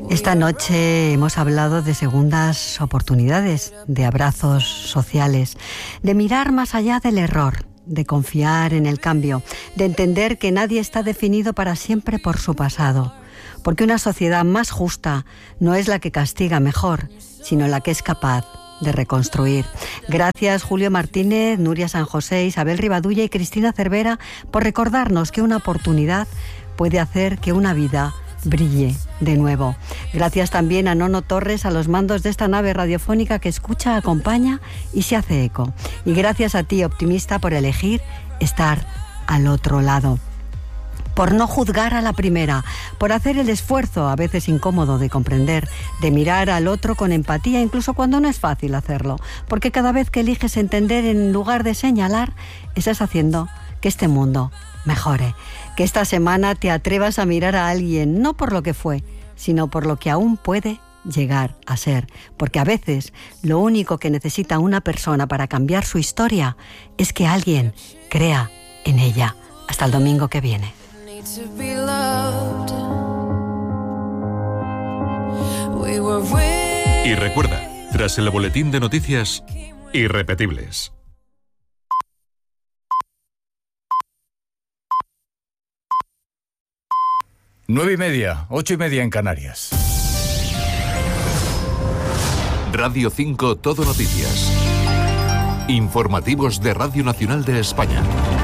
Esta noche hemos hablado de segundas oportunidades, de abrazos sociales, de mirar más allá del error, de confiar en el cambio, de entender que nadie está definido para siempre por su pasado, porque una sociedad más justa no es la que castiga mejor, sino la que es capaz de reconstruir. Gracias Julio Martínez, Nuria San José, Isabel Rivadulla y Cristina Cervera por recordarnos que una oportunidad puede hacer que una vida brille de nuevo. Gracias también a Nono Torres, a los mandos de esta nave radiofónica que escucha, acompaña y se hace eco. Y gracias a ti, optimista, por elegir estar al otro lado, por no juzgar a la primera, por hacer el esfuerzo, a veces incómodo, de comprender, de mirar al otro con empatía, incluso cuando no es fácil hacerlo, porque cada vez que eliges entender en lugar de señalar, estás haciendo que este mundo mejore. Que esta semana te atrevas a mirar a alguien, no por lo que fue, sino por lo que aún puede llegar a ser. Porque a veces lo único que necesita una persona para cambiar su historia es que alguien crea en ella. Hasta el domingo que viene. Y recuerda, tras el boletín de noticias, irrepetibles. Nueve y media, 8:30 en Canarias. Radio 5 Todo Noticias. Informativos de Radio Nacional de España.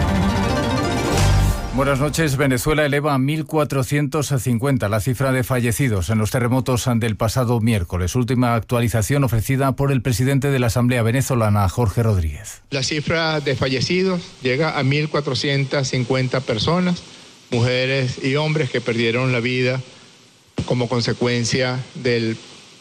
Buenas noches. Venezuela eleva a 1.450 la cifra de fallecidos en los terremotos del pasado miércoles. Última actualización ofrecida por el presidente de la Asamblea venezolana, Jorge Rodríguez. La cifra de fallecidos llega a 1.450 personas, mujeres y hombres que perdieron la vida como consecuencia de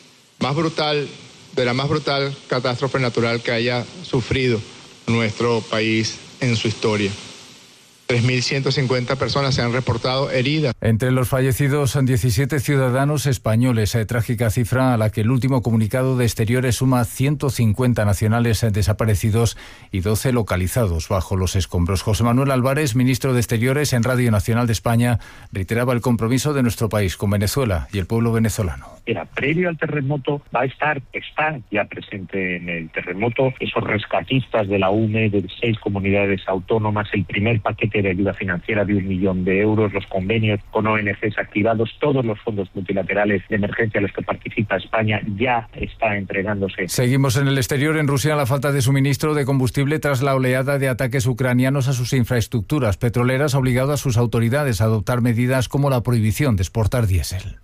la más brutal catástrofe natural que haya sufrido nuestro país en su historia. 3.150 personas se han reportado heridas. Entre los fallecidos, 17 ciudadanos españoles. Trágica cifra a la que el último comunicado de Exteriores suma 150 nacionales desaparecidos y 12 localizados bajo los escombros. José Manuel Álvarez, ministro de Exteriores en Radio Nacional de España, reiteraba el compromiso de nuestro país con Venezuela y el pueblo venezolano. Era previo al terremoto, está ya presente en el terremoto, esos rescatistas de la UNE, de 6 comunidades autónomas, el primer paquete de ayuda financiera de 1 millón de euros, los convenios con ONGs activados, todos los fondos multilaterales de emergencia a los que participa España ya está entregándose. Seguimos en el exterior. En Rusia, la falta de suministro de combustible tras la oleada de ataques ucranianos a sus infraestructuras petroleras ha obligado a sus autoridades a adoptar medidas como la prohibición de exportar diésel.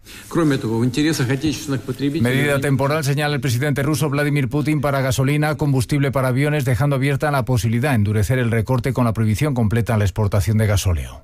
Medida temporal, señala el presidente ruso Vladimir Putin, para gasolina, combustible para aviones, dejando abierta la posibilidad de endurecer el recorte con la prohibición completa a la exportación de gasóleo.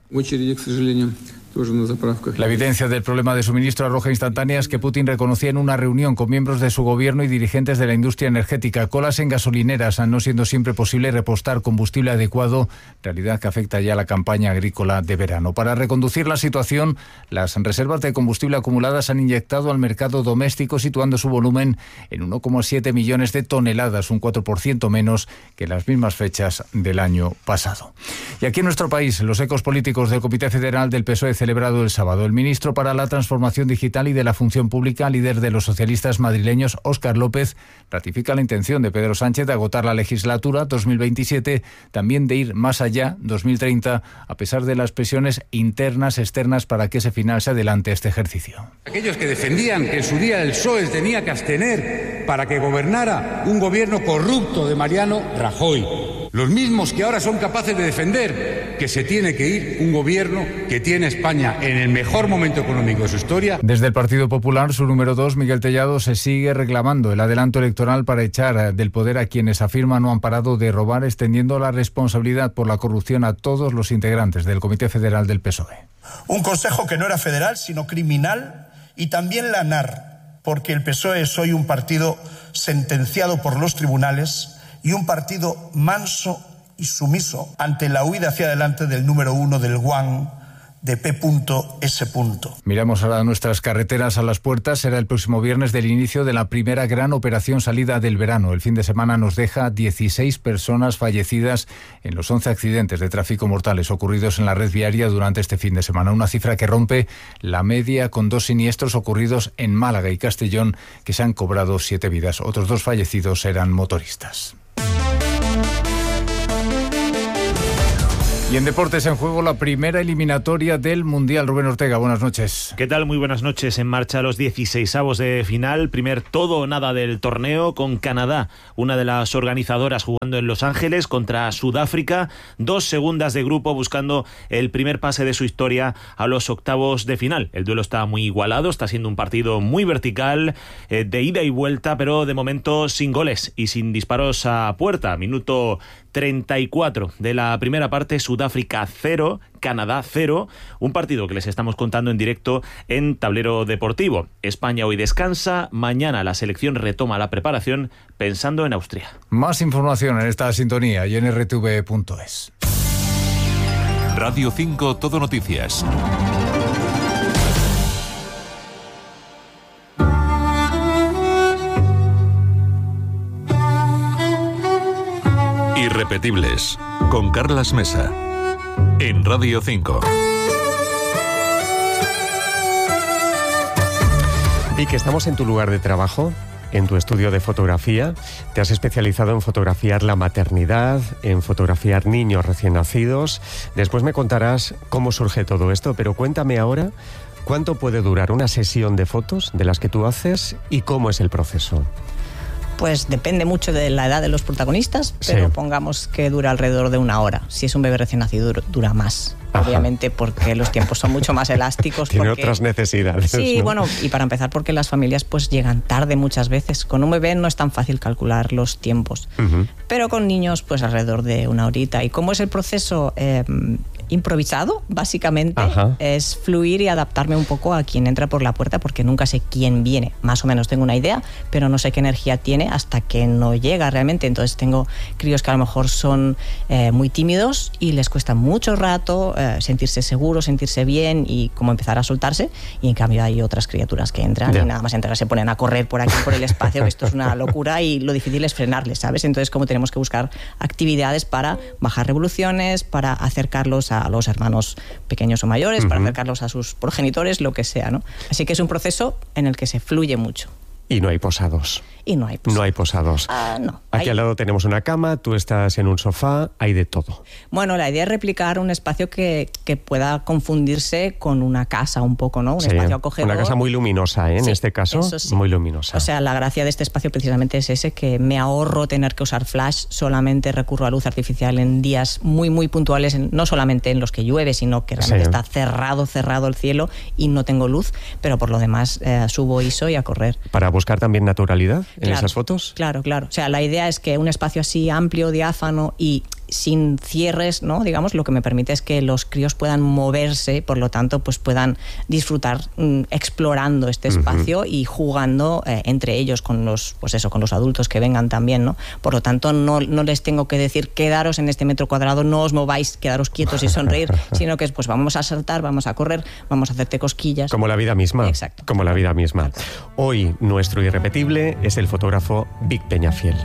La evidencia del problema de suministro arroja instantáneas que Putin reconocía en una reunión con miembros de su gobierno y dirigentes de la industria energética. Colas en gasolineras, no siendo siempre posible repostar combustible adecuado, realidad que afecta ya a la campaña agrícola de verano. Para reconducir la situación, las reservas de combustible acumuladas han inyectado al mercado doméstico, situando su volumen en 1,7 millones de toneladas, un 4% menos que en las mismas fechas del año pasado. Y aquí en nuestro país, los ecos políticos del Comité Federal del PSOE celebrado el sábado. El ministro para la Transformación Digital y de la Función Pública, líder de los socialistas madrileños, Óscar López, ratifica la intención de Pedro Sánchez de agotar la legislatura 2027, también de ir más allá, 2030, a pesar de las presiones internas, externas, para que ese final se adelante este ejercicio. Aquellos que defendían que en su día el PSOE tenía que abstener para que gobernara un gobierno corrupto de Mariano Rajoy. Los mismos que ahora son capaces de defender que se tiene que ir un gobierno que tiene España en el mejor momento económico de su historia. Desde el Partido Popular, su número 2, Miguel Tellado, se sigue reclamando el adelanto electoral para echar del poder a quienes afirma no han parado de robar, extendiendo la responsabilidad por la corrupción a todos los integrantes del Comité Federal del PSOE. Un consejo que no era federal, sino criminal, y también la ANAR, porque el PSOE es hoy un partido sentenciado por los tribunales y un partido manso y sumiso ante la huida hacia adelante del número 1 del One, de P.S. Miramos ahora nuestras carreteras a las puertas. Será el próximo viernes del inicio de la primera gran operación salida del verano. El fin de semana nos deja 16 personas fallecidas en los 11 accidentes de tráfico mortales ocurridos en la red viaria durante este fin de semana. Una cifra que rompe la media, con 2 siniestros ocurridos en Málaga y Castellón que se han cobrado 7 vidas. Otros 2 fallecidos eran motoristas. Y en deportes, en juego la primera eliminatoria del Mundial. Rubén Ortega, buenas noches. ¿Qué tal? Muy buenas noches. En marcha los 16avos de final. Primer todo o nada del torneo, con Canadá, una de las organizadoras, jugando en Los Ángeles contra Sudáfrica. 2 segundas de grupo buscando el primer pase de su historia a los octavos de final. El duelo está muy igualado, está siendo un partido muy vertical, de ida y vuelta, pero de momento sin goles y sin disparos a puerta. Minuto 34 de la primera parte, Sudáfrica 0, Canadá 0, un partido que les estamos contando en directo en Tablero Deportivo. España hoy descansa, mañana la selección retoma la preparación pensando en Austria. Más información en esta sintonía y en rtv.es. Radio 5 Todo Noticias. Irrepetibles, con Carlas Mesa, en Radio 5. Y que estamos en tu lugar de trabajo, en tu estudio de fotografía. Te has especializado en fotografiar la maternidad, en fotografiar niños recién nacidos. Después me contarás cómo surge todo esto, pero cuéntame ahora cuánto puede durar una sesión de fotos de las que tú haces y cómo es el proceso. Pues depende mucho de la edad de los protagonistas, pero pongamos que dura alrededor de 1 hora. Si es un bebé recién nacido, dura más. Ajá. Obviamente porque los tiempos son mucho más elásticos. Tiene otras necesidades. Sí, ¿no? Bueno, y para empezar porque las familias pues llegan tarde muchas veces. Con un bebé no es tan fácil calcular los tiempos. Pero con niños pues alrededor de 1 horita. ¿Y cómo es el proceso? Improvisado, básicamente. Ajá. Es fluir y adaptarme un poco a quien entra por la puerta, porque nunca sé quién viene. Más o menos tengo una idea, pero no sé qué energía tiene hasta que no llega realmente. Entonces tengo críos que a lo mejor son muy tímidos y les cuesta mucho rato sentirse seguros, sentirse bien y como empezar a soltarse. Y en cambio hay otras criaturas que entran y nada más entrar se ponen a correr por aquí, por el espacio, que esto es una locura y lo difícil es frenarles, ¿sabes? Entonces como tenemos que buscar actividades para bajar revoluciones, para acercarlos a los hermanos pequeños o mayores, para acercarlos a sus progenitores, lo que sea, ¿no? Así que es un proceso en el que se fluye mucho. Y no hay posados. Y no hay posados. No hay posados. No. Aquí al lado tenemos una cama, tú estás en un sofá, hay de todo. Bueno, la idea es replicar un espacio que pueda confundirse con una casa un poco, ¿no? Un espacio acogedor. Una casa muy luminosa, ¿eh? En este caso, muy luminosa. O sea, la gracia de este espacio precisamente es ese, que me ahorro tener que usar flash, solamente recurro a luz artificial en días muy, muy puntuales, no solamente en los que llueve, sino que realmente está cerrado el cielo y no tengo luz, pero por lo demás subo ISO y a correr. Para buscar también naturalidad en esas fotos. Claro. O sea, la idea es que un espacio así amplio, diáfano y sin cierres, ¿no? Digamos, lo que me permite es que los críos puedan moverse, por lo tanto, pues puedan disfrutar explorando este espacio y jugando entre ellos con los, pues eso, con los adultos que vengan también, ¿no? Por lo tanto, no les tengo que decir quedaros en este metro cuadrado, no os mováis, quedaros quietos y sonreír, sino que es, pues vamos a saltar, vamos a correr, vamos a hacerte cosquillas. Como la vida misma. Exacto. Como la vida misma. Hoy nuestro irrepetible es el fotógrafo Vic Peñafiel.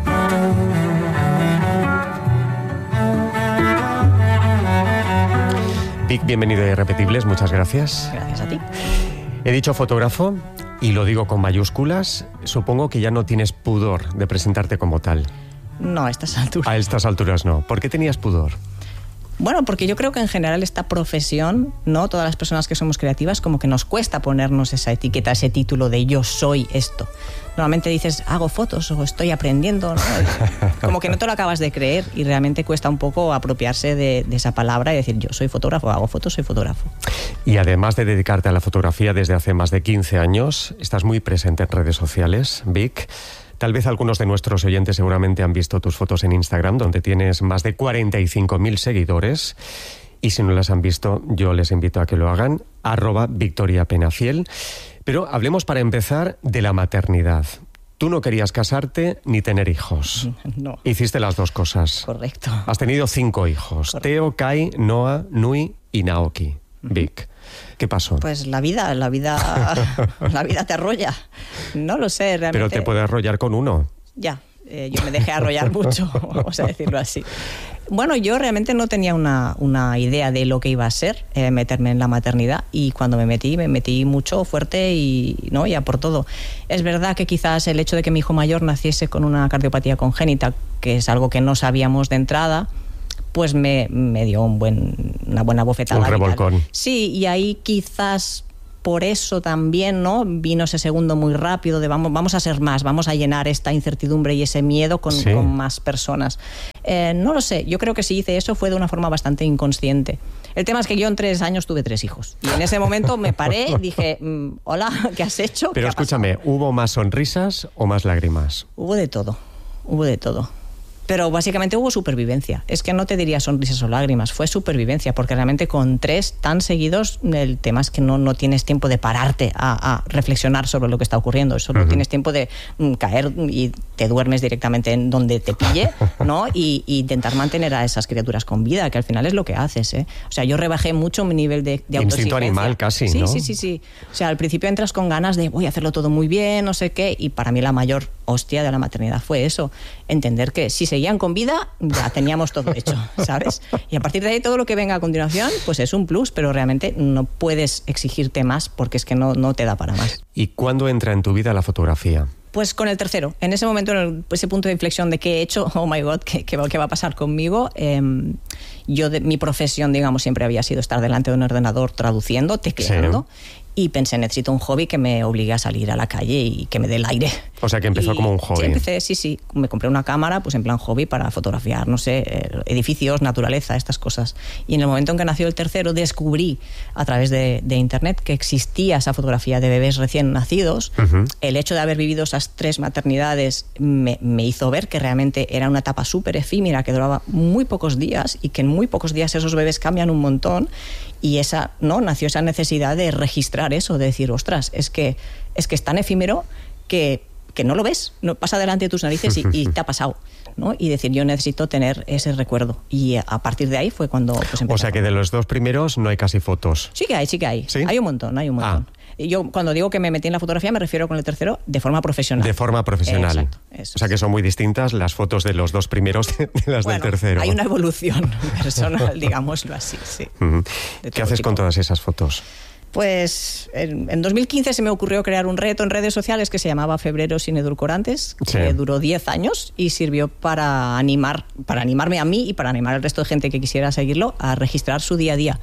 Vic, bienvenido a Irrepetibles, muchas gracias. Gracias a ti. He dicho fotógrafo y lo digo con mayúsculas. Supongo que ya no tienes pudor de presentarte como tal. No, a estas alturas. A estas alturas no. ¿Por qué tenías pudor? Bueno, porque yo creo que en general esta profesión, ¿no? Todas las personas que somos creativas, como que nos cuesta ponernos esa etiqueta, ese título de yo soy esto. Normalmente dices, hago fotos o estoy aprendiendo, ¿no? Como que no te lo acabas de creer y realmente cuesta un poco apropiarse de esa palabra y decir, yo soy fotógrafo, hago fotos, soy fotógrafo. Y además de dedicarte a la fotografía desde hace más de 15 años, estás muy presente en redes sociales, Vic. Tal vez algunos de nuestros oyentes seguramente han visto tus fotos en Instagram, donde tienes más de 45.000 seguidores. Y si no las han visto, yo les invito a que lo hagan, @VictoriaPenafiel. Pero hablemos para empezar de la maternidad. Tú no querías casarte ni tener hijos. No. Hiciste las dos cosas. Correcto. Has tenido 5 hijos. Correcto. Teo, Kai, Noah, Nui y Naoki. Vic. ¿Qué pasó? Pues la vida te arrolla. No lo sé, realmente. Pero te puede arrollar con uno. Ya, yo me dejé arrollar mucho, vamos a decirlo así. Bueno, yo realmente no tenía una idea de lo que iba a ser meterme en la maternidad, y cuando me metí mucho, fuerte y a por todo. Es verdad que quizás el hecho de que mi hijo mayor naciese con una cardiopatía congénita, que es algo que no sabíamos de entrada, pues me dio una buena bofetada. Un revolcón. Sí, y ahí quizás por eso también, ¿no? Vino ese segundo muy rápido de vamos a ser más, vamos a llenar esta incertidumbre y ese miedo con más personas. No lo sé, yo creo que si hice eso fue de una forma bastante inconsciente. El tema es que yo en 3 años tuve 3 hijos. Y en ese momento me paré, dije, hola, ¿qué has hecho? Pero escúchame, ¿hubo más sonrisas o más lágrimas? Hubo de todo. Pero básicamente hubo supervivencia. Es que no te diría sonrisas o lágrimas, fue supervivencia, porque realmente con 3 tan seguidos, el tema es que no tienes tiempo de pararte a reflexionar sobre lo que está ocurriendo. Solo tienes tiempo de caer y te duermes directamente en donde te pille, ¿no? Y intentar mantener a esas criaturas con vida, que al final es lo que haces, ¿eh? O sea, yo rebajé mucho mi nivel de autoexigencia. Instinto animal casi, ¿no? Sí. O sea, al principio entras con ganas de voy a hacerlo todo muy bien, no sé qué, y para mí la mayor hostia de la maternidad fue eso, entender que si seguían con vida, ya teníamos todo hecho, ¿sabes? Y a partir de ahí todo lo que venga a continuación, pues es un plus, pero realmente no puedes exigirte más porque es que no te da para más. ¿Y cuándo entra en tu vida la fotografía? Pues con el tercero. En ese momento, ese punto de inflexión de qué he hecho, oh my God, ¿qué va a pasar conmigo? Mi profesión, digamos, siempre había sido estar delante de un ordenador traduciendo, tecleando. Sí. Y pensé, necesito un hobby que me obligue a salir a la calle y que me dé el aire. O sea, que empezó como un hobby. Sí. Me compré una cámara, pues en plan hobby para fotografiar, no sé, edificios, naturaleza, estas cosas. Y en el momento en que nació el tercero, descubrí a través de internet que existía esa fotografía de bebés recién nacidos. El hecho de haber vivido esas 3 maternidades me hizo ver que realmente era una etapa súper efímera, que duraba muy pocos días y que en muy pocos días esos bebés cambian un montón. Y nació esa necesidad de registrar eso, de decir, ostras, es que es tan efímero que no lo ves, no pasa delante de tus narices y te ha pasado, ¿no? Y decir, yo necesito tener ese recuerdo. Y a partir de ahí fue cuando pues, empezó. O sea que de los 2 primeros no hay casi fotos. Sí que hay. ¿Sí? Hay un montón. Yo cuando digo que me metí en la fotografía me refiero con el tercero de forma profesional. De forma profesional. Exacto. Eso. O sea que son muy distintas las fotos de los 2 primeros de las del tercero. Hay una evolución personal, digámoslo así, sí. ¿Qué haces con todas esas fotos? Pues en 2015 se me ocurrió crear un reto en redes sociales que se llamaba Febrero sin edulcorantes, que duró 10 años y sirvió para animarme a mí y para animar al resto de gente que quisiera seguirlo a registrar su día a día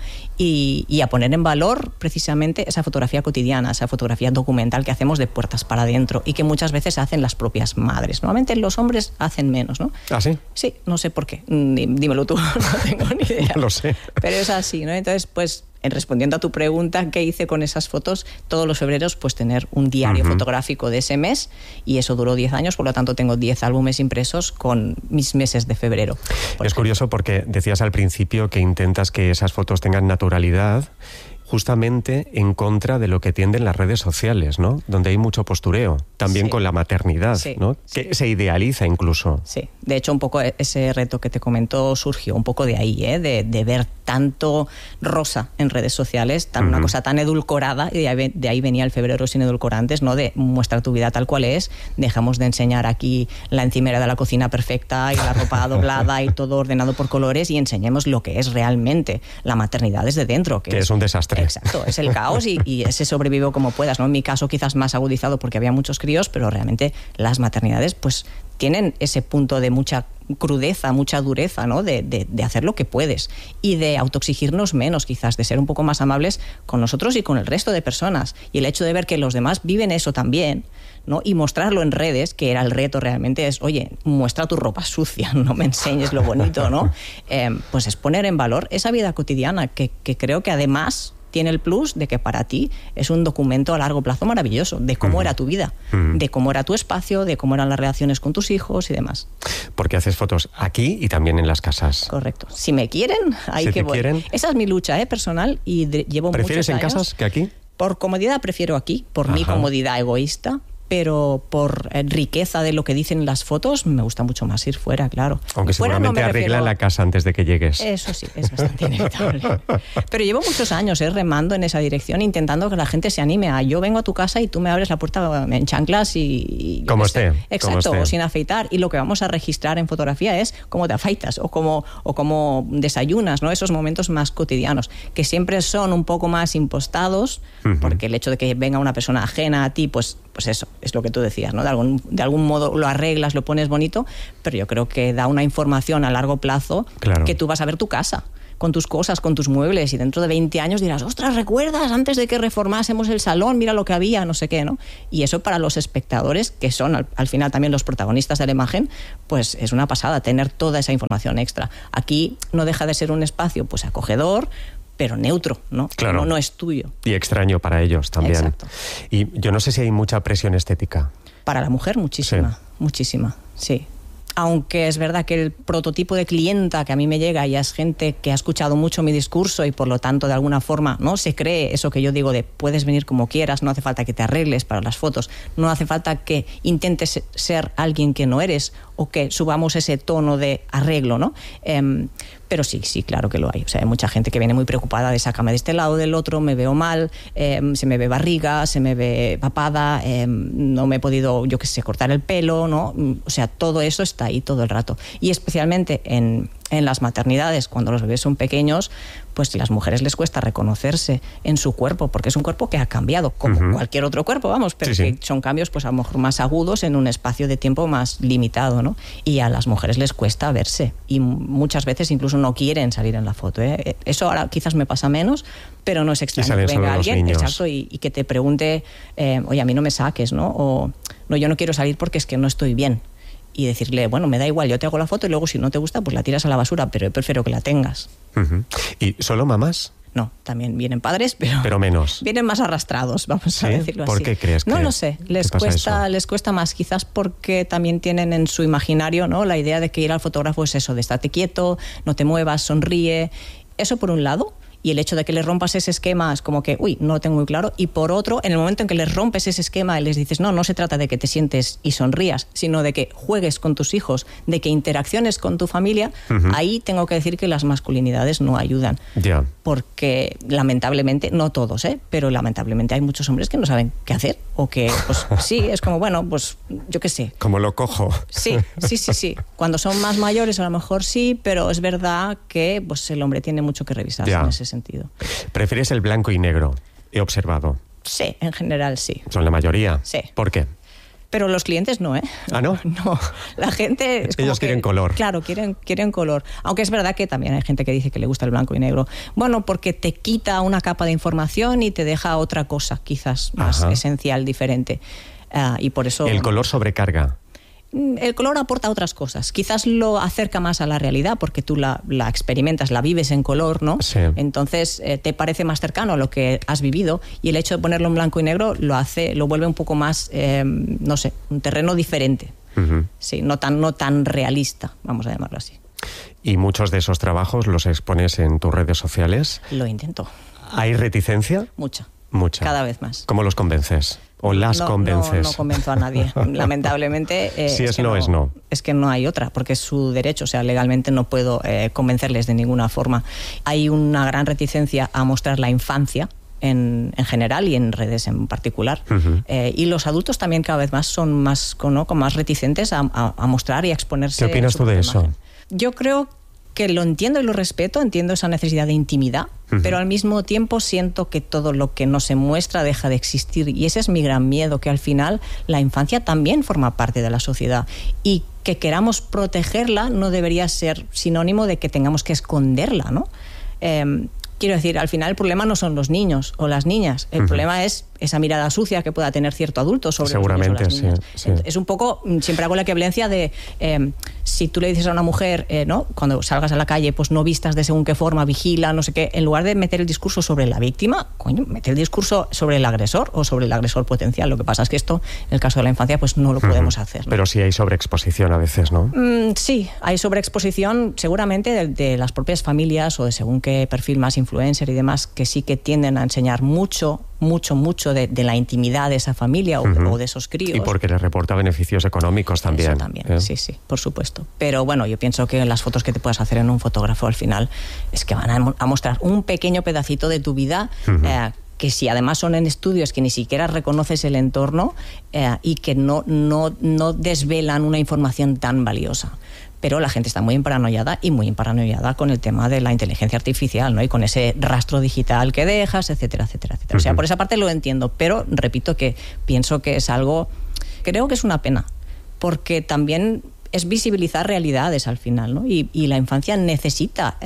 y a poner en valor precisamente esa fotografía cotidiana, esa fotografía documental que hacemos de puertas para adentro y que muchas veces hacen las propias madres. Normalmente los hombres hacen menos, ¿no? ¿Ah, sí? Sí, no sé por qué. Dímelo tú, no tengo ni idea. Lo sé. Pero es así, ¿no? Entonces, pues respondiendo a tu pregunta, ¿qué hice con esas fotos? Todos los febreros, pues tener un diario fotográfico de ese mes, y eso duró 10 años, por lo tanto tengo 10 álbumes impresos con mis meses de febrero. Es curioso porque decías al principio que intentas que esas fotos tengan naturalidad, justamente en contra de lo que tienden las redes sociales, ¿no? Donde hay mucho postureo, también con la maternidad, ¿no? Que se idealiza incluso. Sí, de hecho un poco ese reto que te comento surgió un poco de ahí, de ver tanto rosa en redes sociales, una cosa tan edulcorada, y de ahí venía el Febrero sin edulcorantes, ¿no? De muestra tu vida tal cual es, dejamos de enseñar aquí la encimera de la cocina perfecta y la ropa doblada y todo ordenado por colores, y enseñemos lo que es realmente la maternidad desde dentro. Que es un desastre. Exacto, es el caos y ese sobrevivo como puedas, ¿no? En mi caso quizás más agudizado porque había muchos críos, pero realmente las maternidades pues tienen ese punto de mucha crudeza, mucha dureza, ¿no? De hacer lo que puedes y de autoexigirnos menos quizás, de ser un poco más amables con nosotros y con el resto de personas. Y el hecho de ver que los demás viven eso también, ¿no? Y mostrarlo en redes, que era el reto realmente, es, oye, muestra tu ropa sucia, no me enseñes lo bonito, ¿no? Pues es poner en valor esa vida cotidiana que creo que además tiene el plus de que para ti es un documento a largo plazo maravilloso de cómo era tu vida, de cómo era tu espacio, de cómo eran las relaciones con tus hijos y demás. Porque haces fotos aquí y también en las casas. Correcto. Si me quieren, ahí que voy. Esa es mi lucha personal y llevo muchos años. ¿Prefieres en casas que aquí? Por comodidad prefiero aquí, por mi comodidad egoísta, pero por riqueza de lo que dicen las fotos, me gusta mucho más ir fuera, claro. Aunque fuera seguramente arreglan la casa antes de que llegues. Eso sí, es bastante inevitable. Pero llevo muchos años remando en esa dirección, intentando que la gente se anime a yo vengo a tu casa y tú me abres la puerta en chanclas y como esté. Exacto, como esté. o sin afeitar. Y lo que vamos a registrar en fotografía es cómo te afeitas o cómo desayunas, ¿no? Esos momentos más cotidianos, que siempre son un poco más impostados, porque el hecho de que venga una persona ajena a ti, pues eso, es lo que tú decías, ¿no? De algún modo lo arreglas, lo pones bonito, pero yo creo que da una información a largo plazo, claro, que tú vas a ver tu casa, con tus cosas, con tus muebles, y dentro de 20 años dirás, ostras, ¿recuerdas antes de que reformásemos el salón? Mira lo que había, no sé qué, ¿no? Y eso para los espectadores, que son al final también los protagonistas de la imagen, pues es una pasada tener toda esa información extra. Aquí no deja de ser un espacio pues acogedor, pero neutro, ¿no? Claro. No es tuyo. Y extraño para ellos también. Exacto. Y yo no sé si hay mucha presión estética. Para la mujer, muchísima, muchísima, sí. Aunque es verdad que el prototipo de clienta que a mí me llega ya es gente que ha escuchado mucho mi discurso y por lo tanto de alguna forma no se cree eso que yo digo de puedes venir como quieras, no hace falta que te arregles para las fotos, no hace falta que intentes ser alguien que no eres o que subamos ese tono de arreglo, ¿no? Pero sí, claro que lo hay. O sea, hay mucha gente que viene muy preocupada de sácame de este lado, del otro, me veo mal, se me ve barriga, se me ve papada, no me he podido, yo qué sé, cortar el pelo, ¿no? O sea, todo eso está ahí todo el rato. Y especialmente en las maternidades, cuando los bebés son pequeños, pues a las mujeres les cuesta reconocerse en su cuerpo, porque es un cuerpo que ha cambiado, como cualquier otro cuerpo, vamos, pero sí, que son cambios pues a lo mejor más agudos en un espacio de tiempo más limitado, ¿no? Y a las mujeres les cuesta verse, y muchas veces incluso no quieren salir en la foto, ¿eh? Eso ahora quizás me pasa menos, pero no es extraño que venga alguien, exacto, y que te pregunte, oye, a mí no me saques, ¿no? O no, yo no quiero salir porque es que no estoy bien. Y decirle, bueno, me da igual, yo te hago la foto y luego si no te gusta, pues la tiras a la basura, pero yo prefiero que la tengas. ¿Y solo mamás? No, también vienen padres, pero menos. Vienen más arrastrados, vamos a decirlo así. ¿Por qué crees que? No lo sé, les cuesta más, quizás porque también tienen en su imaginario, ¿no?, la idea de que ir al fotógrafo es eso, de estate quieto, no te muevas, sonríe. Eso por un lado. Y el hecho de que les rompas ese esquema es como que, no lo tengo muy claro. Y por otro, en el momento en que les rompes ese esquema y les dices, no se trata de que te sientes y sonrías, sino de que juegues con tus hijos, de que interacciones con tu familia, ahí tengo que decir que las masculinidades no ayudan. Ya. Porque lamentablemente, no todos, pero lamentablemente hay muchos hombres que no saben qué hacer. O que, pues sí, es como, bueno, pues yo qué sé. Como lo cojo. Sí. Cuando son más mayores a lo mejor sí, pero es verdad que pues el hombre tiene mucho que revisarse en ese sentido. ¿Prefieres el blanco y negro? He observado. Sí, en general sí. ¿Son la mayoría? Sí. ¿Por qué? Pero los clientes no, ¿eh? ¿Ah, no? No, la gente... Es como ellos quieren color. Claro, quieren color. Aunque es verdad que también hay gente que dice que le gusta el blanco y negro. Bueno, porque te quita una capa de información y te deja otra cosa, quizás más esencial, diferente. Y por eso... ¿El color sobrecarga? El color aporta otras cosas. Quizás lo acerca más a la realidad porque tú la experimentas, la vives en color, ¿no? Sí. Entonces te parece más cercano a lo que has vivido y el hecho de ponerlo en blanco y negro lo vuelve un poco más, no sé, un terreno diferente. Sí, no tan realista, vamos a llamarlo así. ¿Y muchos de esos trabajos los expones en tus redes sociales? Lo intento. ¿Hay reticencia? Mucha. Cada vez más. ¿Cómo los convences? ¿O las convences? No convenzo a nadie. Lamentablemente... si es no, es no. Es que no hay otra, porque es su derecho. O sea, legalmente no puedo convencerles de ninguna forma. Hay una gran reticencia a mostrar la infancia en general y en redes en particular. Y los adultos también cada vez más son más, con más reticentes a mostrar y a exponerse. ¿Qué opinas tú de eso? Yo creo que lo entiendo y lo respeto, entiendo esa necesidad de intimidad, pero al mismo tiempo siento que todo lo que no se muestra deja de existir y ese es mi gran miedo, que al final la infancia también forma parte de la sociedad y que queramos protegerla no debería ser sinónimo de que tengamos que esconderla, ¿no? Quiero decir, al final el problema no son los niños o las niñas, el problema es esa mirada sucia que pueda tener cierto adulto sobre los niños o las niñas. Sí. Es un poco, siempre hago la equivalencia de si tú le dices a una mujer, ¿no?, cuando salgas a la calle, pues no vistas de según qué forma, vigila, no sé qué, en lugar de meter el discurso sobre la víctima, mete el discurso sobre el agresor o sobre el agresor potencial. Lo que pasa es que esto, en el caso de la infancia, pues no lo podemos hacer, ¿no? Pero sí hay sobreexposición a veces, ¿no? Sí, hay sobreexposición seguramente de las propias familias o de según qué perfil más influencers y demás, que sí que tienden a enseñar mucho de la intimidad de esa familia o de esos críos. Y porque les reporta beneficios económicos también. Eso también, sí, por supuesto. Pero bueno, yo pienso que las fotos que te puedas hacer en un fotógrafo al final es que van a mostrar un pequeño pedacito de tu vida, que si además son en estudios que ni siquiera reconoces el entorno y que no desvelan una información tan valiosa. Pero la gente está muy paranoiada con el tema de la inteligencia artificial, ¿no? Y con ese rastro digital que dejas, etcétera, etcétera, etcétera. O sea, por esa parte lo entiendo, pero repito que pienso que es algo, creo que es una pena, porque también es visibilizar realidades al final, ¿no? Y la infancia necesita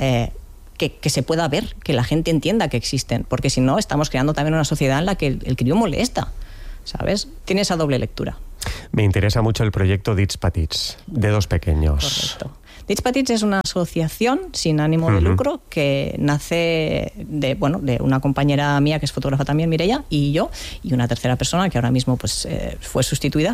que se pueda ver, que la gente entienda que existen, porque si no estamos creando también una sociedad en la que el crío molesta, ¿sabes? Tiene esa doble lectura. Me interesa mucho el proyecto Dits Petits, Dedos Pequeños. Correcto. Dits Petits es una asociación sin ánimo de lucro que nace de una compañera mía que es fotógrafa también, Mireia, y yo, y una tercera persona que ahora mismo pues fue sustituida,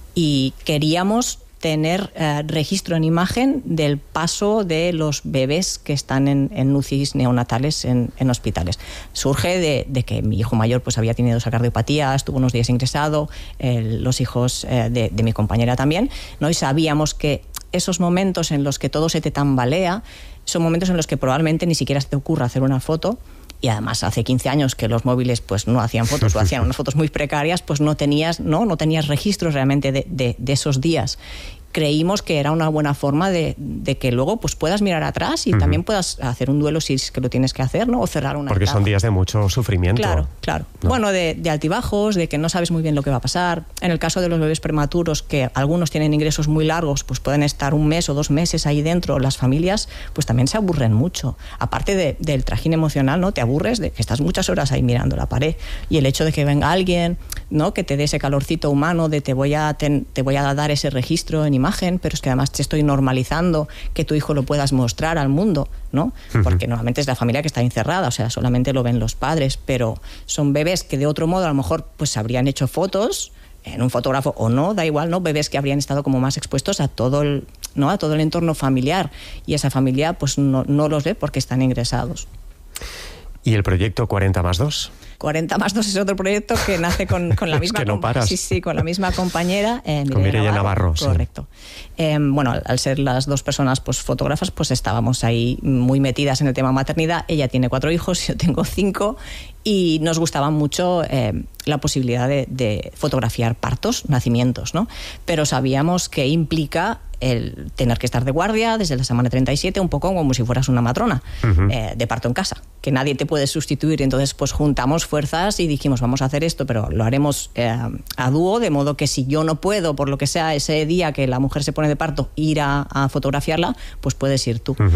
y queríamos tener registro en imagen del paso de los bebés que están en UCIs neonatales en hospitales. Surge de que mi hijo mayor pues había tenido esa cardiopatía, estuvo unos días ingresado, los hijos de mi compañera también, ¿no? Y sabíamos que esos momentos en los que todo se te tambalea son momentos en los que probablemente ni siquiera se te ocurra hacer una foto. Y además hace 15 años que los móviles pues no hacían fotos o hacían unas fotos muy precarias, pues no tenías registros realmente de esos días. Creímos que era una buena forma de que luego pues puedas mirar atrás y también puedas hacer un duelo si es que lo tienes que hacer, ¿no? O cerrar una Porque etapa. son días de mucho sufrimiento. Claro. ¿No? Bueno, de altibajos, de que no sabes muy bien lo que va a pasar. En el caso de los bebés prematuros, que algunos tienen ingresos muy largos, pues pueden estar 1 mes o 2 meses ahí dentro. Las familias pues también se aburren mucho. Aparte del trajín emocional, ¿no? Te aburres de que estás muchas horas ahí mirando la pared. Y el hecho de que venga alguien, ¿no? Que te dé ese calorcito humano de te voy a dar ese registro en imagen, pero es que además te estoy normalizando que tu hijo lo puedas mostrar al mundo, ¿no? Porque normalmente es la familia que está encerrada, o sea, solamente lo ven los padres, pero son bebés que de otro modo a lo mejor pues habrían hecho fotos en un fotógrafo o no, da igual, ¿no? Bebés que habrían estado como más expuestos a todo el entorno familiar, y esa familia pues no los ve porque están ingresados. ¿Y el proyecto 40+2? 40+2 es otro proyecto que nace con la misma que no paras. Sí, con la misma compañera, con Mireia Navarro. Correcto. Sí. Bueno, al ser las dos personas pues fotógrafas, pues estábamos ahí muy metidas en el tema maternidad. Ella tiene 4 hijos, yo tengo 5, y nos gustaba mucho la posibilidad de fotografiar partos, nacimientos, ¿no? Pero sabíamos que implica el tener que estar de guardia desde la semana 37, un poco como si fueras una matrona de parto en casa, que nadie te puede sustituir. Entonces pues juntamos fuerzas y dijimos, vamos a hacer esto, pero lo haremos a dúo, de modo que si yo no puedo, por lo que sea, ese día que la mujer se pone de parto, ir a fotografiarla, pues puedes ir tú.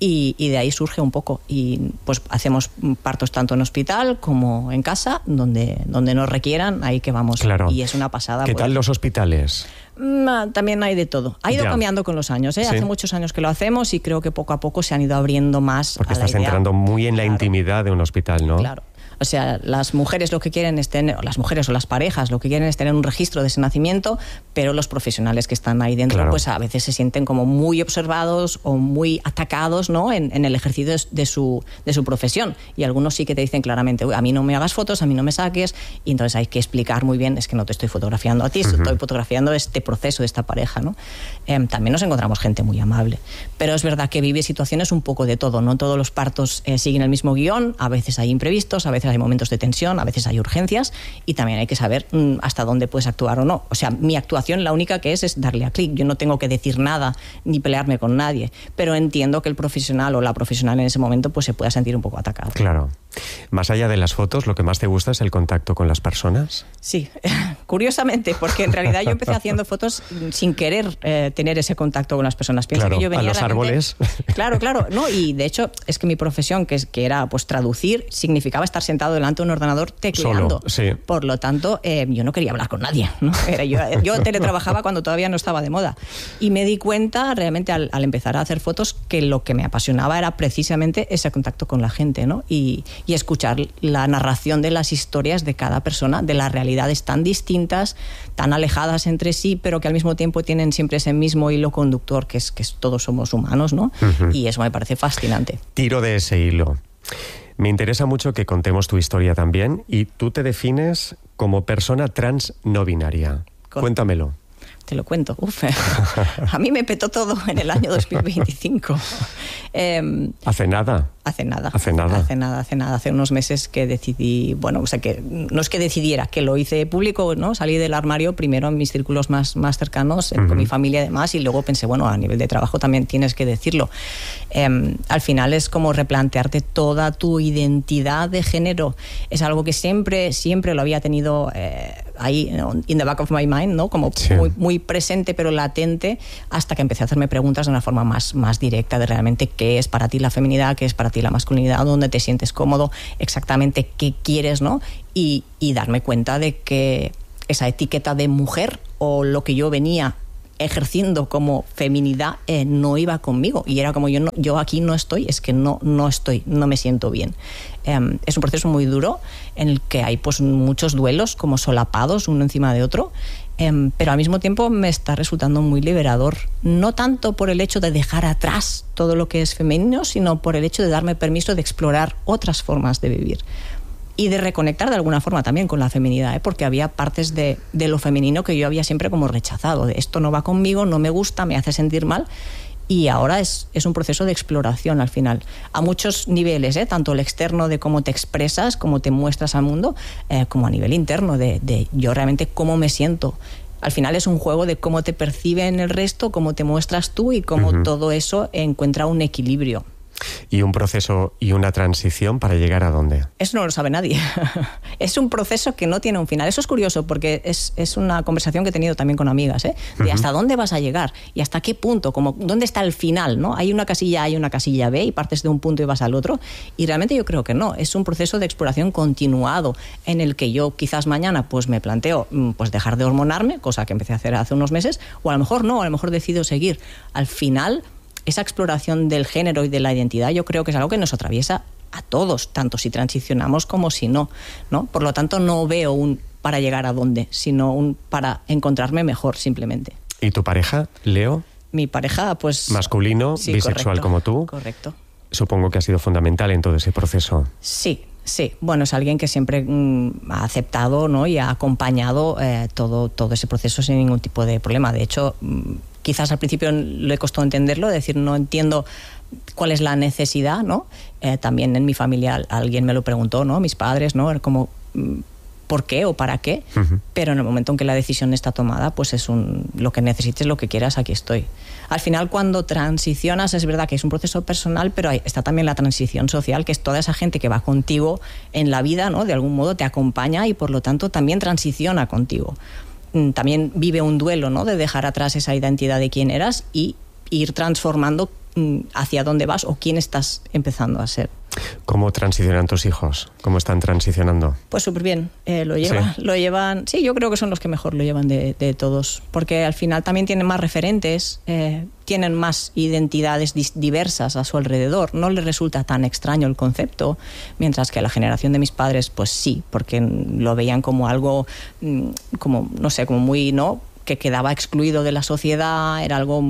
Y de ahí surge un poco, y pues hacemos partos tanto en hospital como en casa, donde nos requieran, ahí que vamos. Claro. Y es una pasada. ¿Qué tal los hospitales? También hay de todo. Ha ido cambiando con los años, ¿eh? Sí. Hace muchos años que lo hacemos y creo que poco a poco se han ido abriendo más. Porque estás entrando muy en la intimidad de un hospital, ¿no? Claro. O sea, las mujeres lo que quieren es tener, o las mujeres o las parejas lo que quieren es tener un registro de ese nacimiento, pero los profesionales que están ahí dentro, pues a veces se sienten como muy observados o muy atacados, ¿no? En el ejercicio de su profesión. Y algunos sí que te dicen claramente, a mí no me hagas fotos, a mí no me saques, y entonces hay que explicar muy bien, es que no te estoy fotografiando a ti, estoy fotografiando este proceso de esta pareja, ¿no? También nos encontramos gente muy amable, pero es verdad que vive situaciones un poco de todo, no todos los partos siguen el mismo guión, a veces hay imprevistos, a veces hay momentos de tensión, a veces hay urgencias, y también hay que saber hasta dónde puedes actuar o no. O sea, mi actuación la única que es darle a clic. Yo no tengo que decir nada ni pelearme con nadie, pero entiendo que el profesional o la profesional en ese momento pues se pueda sentir un poco atacado. Claro. Más allá de las fotos, ¿lo que más te gusta es el contacto con las personas? Sí, curiosamente, porque en realidad yo empecé haciendo fotos sin querer tener ese contacto con las personas. Piensa que yo venía a los árboles. Claro, no, y de hecho es que mi profesión, que era pues traducir, significaba estar sentado delante de un ordenador tecleando. Solo, sí. Por lo tanto, yo no quería hablar con nadie, ¿no? Yo teletrabajaba cuando todavía no estaba de moda. Y me di cuenta realmente al empezar a hacer fotos que lo que me apasionaba era precisamente ese contacto con la gente, ¿no? Y escuchar la narración de las historias de cada persona, de las realidades tan distintas, tan alejadas entre sí, pero que al mismo tiempo tienen siempre ese mismo hilo conductor, que es todos somos humanos, ¿no? Y eso me parece fascinante. Tiro de ese hilo. Me interesa mucho que contemos tu historia también, y tú te defines como persona trans no binaria. Cuéntamelo. Te lo cuento. A mí me petó todo en el año 2025. ¿Hace nada? Hace nada. Hace unos meses que decidí, bueno, o sea, que no es que decidiera, que lo hice público, ¿no? Salí del armario primero en mis círculos más cercanos, con mi familia y demás, y luego pensé, bueno, a nivel de trabajo también tienes que decirlo. Al final es como replantearte toda tu identidad de género. Es algo que siempre lo había tenido ahí, in the back of my mind, ¿no? Como muy presente, pero latente, hasta que empecé a hacerme preguntas de una forma más directa de realmente qué es para ti la feminidad, qué es para ti la masculinidad, dónde te sientes cómodo, exactamente qué quieres, ¿no? Y darme cuenta de que esa etiqueta de mujer o lo que yo venía ejerciendo como feminidad no iba conmigo, y era como yo aquí no estoy, es que no me siento bien. Es un proceso muy duro en el que hay pues muchos duelos como solapados uno encima de otro, pero al mismo tiempo me está resultando muy liberador, no tanto por el hecho de dejar atrás todo lo que es femenino, sino por el hecho de darme permiso de explorar otras formas de vivir y de reconectar de alguna forma también con la feminidad, porque había partes de lo femenino que yo había siempre como rechazado, de esto no va conmigo, no me gusta, me hace sentir mal. Y ahora es un proceso de exploración al final, a muchos niveles, tanto el externo de cómo te expresas, cómo te muestras al mundo, como a nivel interno de yo realmente cómo me siento. Al final es un juego de cómo te perciben el resto, cómo te muestras tú y cómo todo eso encuentra un equilibrio. ¿Y un proceso y una transición para llegar a dónde? Eso no lo sabe nadie. Es un proceso que no tiene un final. Eso es curioso porque es una conversación que he tenido también con amigas, de hasta dónde vas a llegar y hasta qué punto, como dónde está el final, ¿no? Hay una casilla A y una casilla B y partes de un punto y vas al otro, y realmente yo creo que no. Es un proceso de exploración continuado en el que yo quizás mañana pues me planteo pues dejar de hormonarme, cosa que empecé a hacer hace unos meses, o a lo mejor no, a lo mejor decido seguir. Al final, esa exploración del género y de la identidad yo creo que es algo que nos atraviesa a todos, tanto si transicionamos como si no, ¿no? Por lo tanto, no veo un para llegar a dónde, sino un para encontrarme mejor, simplemente. ¿Y tu pareja, Leo? Mi pareja, pues... Masculino, sí, bisexual, correcto, como tú. Correcto. Supongo que ha sido fundamental en todo ese proceso. Sí. Bueno, es alguien que siempre ha aceptado, ¿no? Y ha acompañado todo ese proceso sin ningún tipo de problema. De hecho, quizás al principio le costó entenderlo, es decir, no entiendo cuál es la necesidad, ¿no? También en mi familia alguien me lo preguntó, ¿no? Mis padres, ¿no? Como, ¿por qué o para qué? Pero en el momento en que la decisión está tomada, pues es lo que necesites, lo que quieras, aquí estoy. Al final, cuando transicionas, es verdad que es un proceso personal, pero está también la transición social, que es toda esa gente que va contigo en la vida, ¿no? De algún modo te acompaña y por lo tanto también transiciona contigo. También vive un duelo, ¿no? De dejar atrás esa identidad de quién eras y ir transformando hacia dónde vas o quién estás empezando a ser. ¿Cómo transicionan tus hijos? ¿Cómo están transicionando? Pues súper bien. Lo llevan. Sí, yo creo que son los que mejor lo llevan de todos, porque al final también tienen más referentes, tienen más identidades diversas a su alrededor. No les resulta tan extraño el concepto, mientras que la generación de mis padres, pues sí, porque lo veían como algo, como no sé, como muy, ¿no?, que quedaba excluido de la sociedad, era algo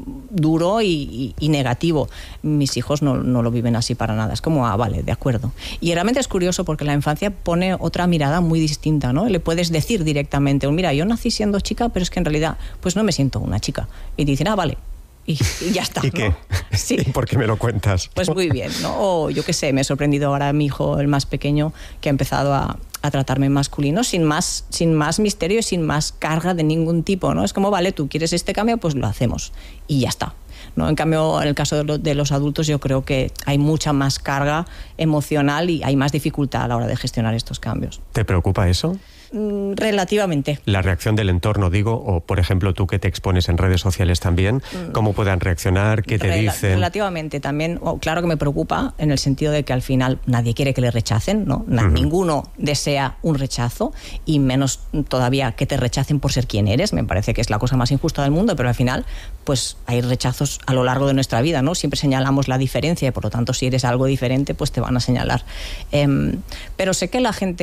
duro y negativo. Mis hijos no lo viven así para nada, es como, vale, de acuerdo. Y realmente es curioso porque la infancia pone otra mirada muy distinta, ¿no? Le puedes decir directamente, mira, yo nací siendo chica, pero es que en realidad pues no me siento una chica. Y te dicen, vale. Y ya está. ¿Y qué? ¿No? Sí. ¿Y por qué me lo cuentas? Pues muy bien, ¿no? O yo qué sé, me he sorprendido ahora mi hijo, el más pequeño, que ha empezado a tratarme en masculino sin más misterio y sin más carga de ningún tipo, ¿no? Es como, vale, tú quieres este cambio, pues lo hacemos y ya está, ¿no? En cambio, en el caso de los adultos, yo creo que hay mucha más carga emocional y hay más dificultad a la hora de gestionar estos cambios. ¿Te preocupa eso? Relativamente. La reacción del entorno, digo, o por ejemplo tú que te expones en redes sociales también, ¿cómo puedan reaccionar? ¿Qué te dicen? Relativamente también, claro que me preocupa en el sentido de que al final nadie quiere que le rechacen, ¿no? Ninguno desea un rechazo y menos todavía que te rechacen por ser quien eres. Me parece que es la cosa más injusta del mundo, pero al final pues hay rechazos a lo largo de nuestra vida, ¿no? Siempre señalamos la diferencia y por lo tanto si eres algo diferente pues te van a señalar. Pero sé que la gente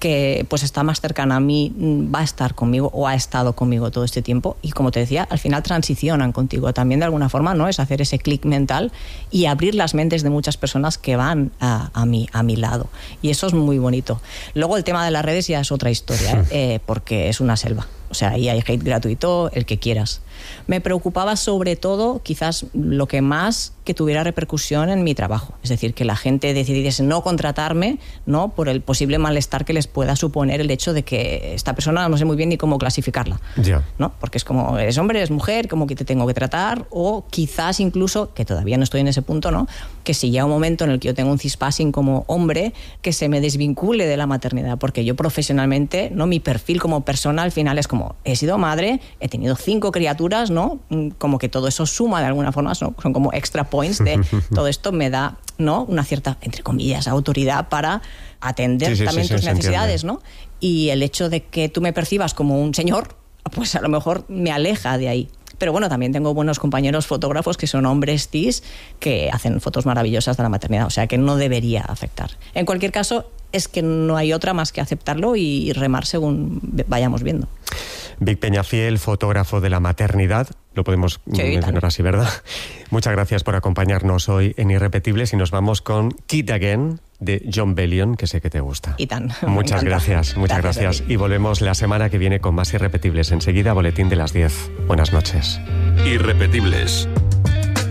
que pues está más cercana a mí, va a estar conmigo o ha estado conmigo todo este tiempo, y como te decía, al final transicionan contigo también de alguna forma, ¿no? Es hacer ese clic mental y abrir las mentes de muchas personas que van a mi lado, y eso es muy bonito. Luego el tema de las redes ya es otra historia, porque es una selva. O sea, ahí hay hate gratuito, el que quieras. Me preocupaba sobre todo, quizás lo que más, que tuviera repercusión en mi trabajo. Es decir, que la gente decidiese no contratarme, ¿no? Por el posible malestar que les pueda suponer el hecho de que esta persona no sé muy bien ni cómo clasificarla. ¿No? Porque es como, eres hombre, eres mujer, ¿cómo que te tengo que tratar? O quizás incluso, que todavía no estoy en ese punto, ¿no? Que si llega un momento en el que yo tengo un cispassing como hombre, que se me desvincule de la maternidad. Porque yo profesionalmente, ¿no? Mi perfil como persona al final es como, he sido madre, he tenido 5 criaturas, ¿no? Como que todo eso suma de alguna forma, ¿no? Son como extra points de todo esto me da, ¿no? Una cierta, entre comillas, autoridad para atender también tus necesidades, ¿no? Y el hecho de que tú me percibas como un señor, pues a lo mejor me aleja de ahí. Pero bueno, también tengo buenos compañeros fotógrafos que son hombres cis que hacen fotos maravillosas de la maternidad, o sea que no debería afectar. En cualquier caso, es que no hay otra más que aceptarlo y remar según vayamos viendo. Vic Peñafiel, fotógrafo de la maternidad, lo podemos mencionar así, ¿verdad? Muchas gracias por acompañarnos hoy en Irrepetibles, y nos vamos con Kid Again de Jon Bellion, que sé que te gusta. Y tan. Muchas gracias. Y volvemos la semana que viene con más Irrepetibles. Enseguida, boletín de las 10. Buenas noches. Irrepetibles.